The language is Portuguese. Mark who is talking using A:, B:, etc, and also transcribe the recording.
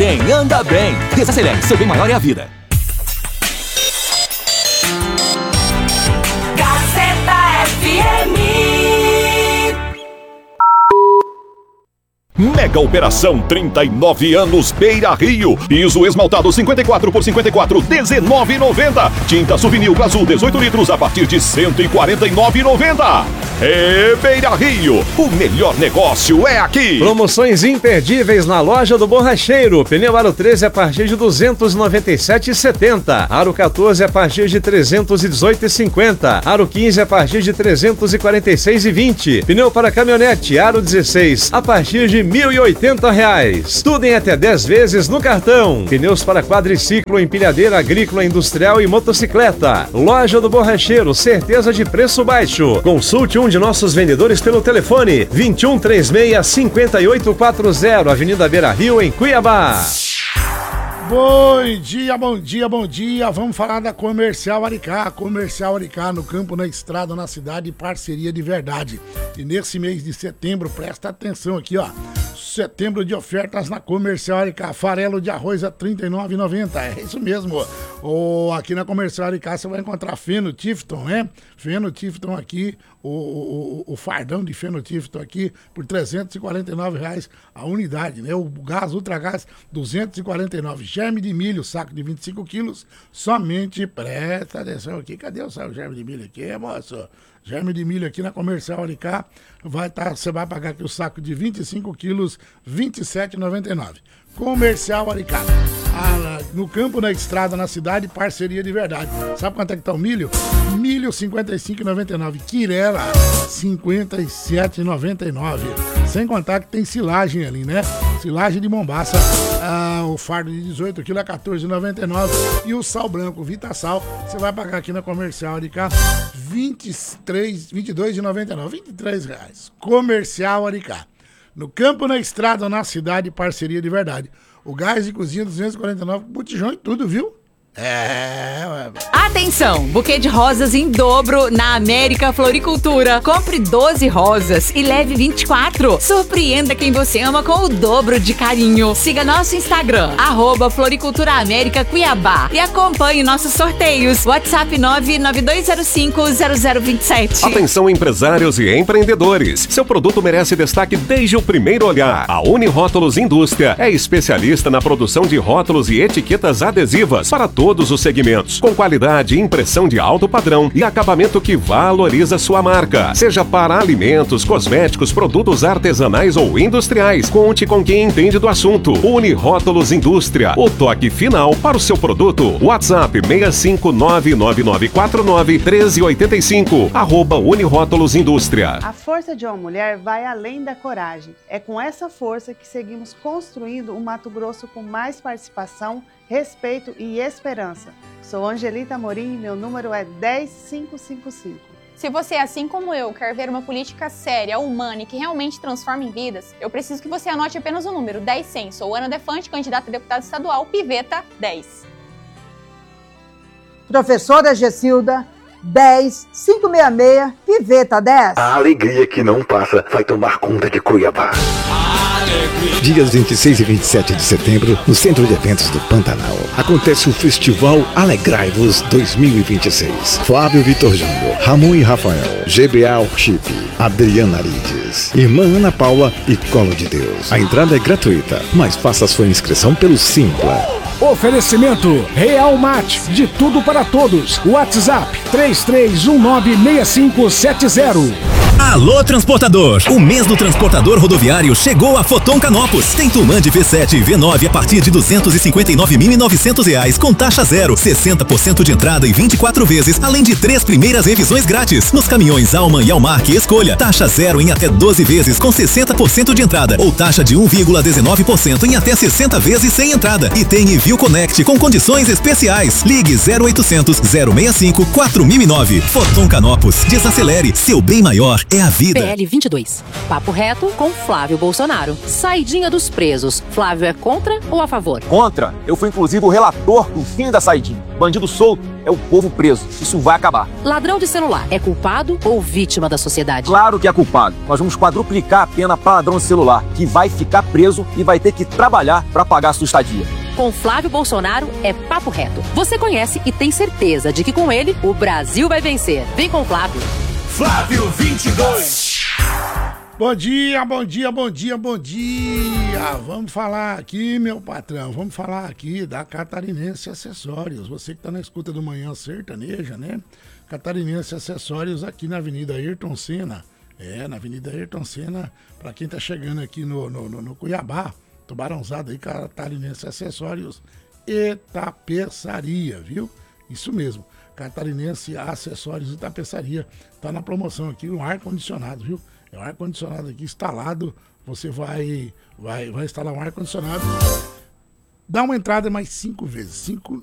A: quem anda bem. Desacelere, seu bem maior é a vida.
B: Gazeta FM.
C: Mega Operação 39 anos Beira Rio. Piso esmaltado 54 por 54, R$19,90. Tinta Souvenir Glazul 18 litros a partir de R$149,90. Beira Rio, o melhor negócio é aqui.
D: Promoções imperdíveis na loja do Borracheiro. Pneu Aro 13 a partir de R$297,70. Aro 14 a partir de R$318,50. Aro 15 a partir de R$346,20. Pneu para caminhonete Aro 16 a partir de R$1.080. Tudo em até 10 vezes no cartão. Pneus para quadriciclo, empilhadeira agrícola, industrial e motocicleta. Loja do Borracheiro, certeza de preço baixo. Consulte um de nossos vendedores pelo telefone 2136-5840, Avenida Beira Rio, em Cuiabá.
E: Bom dia, bom dia, bom dia. Vamos falar da Comercial Aricá. Comercial Aricá, no campo, na estrada, na cidade, parceria de verdade. E nesse mês de setembro, presta atenção aqui, ó. Setembro de ofertas na Comercial Aricá. Farelo de arroz a R$39,90. É isso mesmo. Aqui na Comercial Aricá você vai encontrar Feno Tifton, né? Feno Tifton aqui, o fardão de Feno Tifton aqui por R$349 a unidade, né? O gás, Ultragás, R$249. Germe de milho, saco de 25 quilos, somente, presta atenção aqui. Cadê o germe de milho aqui, moço? Germe de milho aqui na Comercial Aricá, você vai pagar aqui o saco de 25 quilos, R$27,99. Comercial Aricá. No campo, na estrada, na cidade, parceria de verdade. Sabe quanto é que tá o milho? Milho, R$55,99. Quirela, R$57,99. Sem contar que tem silagem ali, né? Silagem de Mombaça, o fardo de 18 kg é R$14,99. E o sal branco Vitasal, você vai pagar aqui na Comercial Aricá R$22,99. R$23. Comercial Aricá. No campo, na estrada, na cidade, parceria de verdade. O gás de cozinha 249, botijão e tudo, viu?
F: Atenção, buquê de rosas em dobro na América Floricultura. Compre 12 rosas e leve 24. Surpreenda quem você ama com o dobro de carinho. Siga nosso Instagram, @Floricultura América Cuiabá, e acompanhe nossos sorteios. WhatsApp 992050027.
G: Atenção, empresários e empreendedores. Seu produto merece destaque desde o primeiro olhar. A Unirótulos Indústria é especialista na produção de rótulos e etiquetas adesivas para todos os segmentos, com qualidade, impressão de alto padrão e acabamento que valoriza sua marca. Seja para alimentos, cosméticos, produtos artesanais ou industriais, conte com quem entende do assunto. Unirótulos Indústria, o toque final para o seu produto. WhatsApp 65999491385, @Unirótulos Indústria.
H: A força de uma mulher vai além da coragem. É com essa força que seguimos construindo um Mato Grosso com mais participação, respeito e esperança. Sou Angelita Amorim e meu número é 10555.
I: Se você, assim como eu, quer ver uma política séria, humana e que realmente transforme em vidas, eu preciso que você anote apenas o número 10100. Sou Ana Defante, candidata a deputada estadual, Piveta 10.
J: Professora Gessilda, 10566, Piveta 10.
K: A alegria que não passa vai tomar conta de Cuiabá.
L: Dias 26 e 27 de setembro, no Centro de Eventos do Pantanal, acontece o Festival Alegrai-vos 2026. Flávio Vitor Júnior, Ramon e Rafael, GBA Worship, Adriana Arides, Irmã Ana Paula e Colo de Deus. A entrada é gratuita, mas faça sua inscrição pelo Simpla.
M: Oferecimento Real Mate, de tudo para todos. WhatsApp 33196570.
N: Alô, transportador! O mês do transportador rodoviário chegou a Foton Canopus. Tem Tuman de V7 e V9 a partir de R$259.900 com taxa zero, 60% de entrada em 24 vezes, além de 3 primeiras revisões grátis. Nos caminhões Alman e Almark Escolha, taxa zero em até 12 vezes com 60% de entrada, ou taxa de 1,19% em até 60 vezes sem entrada. E tem Envio Connect com condições especiais. Ligue 0800 065 4009. Foton Canopus. Desacelere, seu bem maior é é a vida.
O: PL 22. Papo reto com Flávio Bolsonaro. Saidinha dos presos. Flávio é contra ou a favor?
P: Contra. Eu fui inclusive o relator do fim da saidinha. Bandido solto é o povo preso. Isso vai acabar.
O: Ladrão de celular é culpado ou vítima da sociedade?
P: Claro que é culpado. Nós vamos quadruplicar a pena para ladrão de celular, que vai ficar preso e vai ter que trabalhar para pagar a sua estadia.
O: Com Flávio Bolsonaro é papo reto. Você conhece e tem certeza de que com ele o Brasil vai vencer. Vem com o Flávio.
A: Flávio 22.
E: Bom dia, bom dia, bom dia, bom dia. Vamos falar aqui, meu patrão, vamos falar aqui da Catarinense Acessórios. Você que tá na escuta do Manhã Sertaneja, né? Catarinense Acessórios aqui na Avenida Ayrton Senna. Na Avenida Ayrton Senna, para quem tá chegando aqui no Cuiabá, Tubarãozada aí, Catarinense Acessórios e Tapeçaria, viu? Isso mesmo, Catarinense Acessórios e Tapeçaria. Tá na promoção aqui, um ar-condicionado, viu? É um ar-condicionado aqui instalado, você vai instalar um ar-condicionado. Dá uma entrada mais 5 vezes,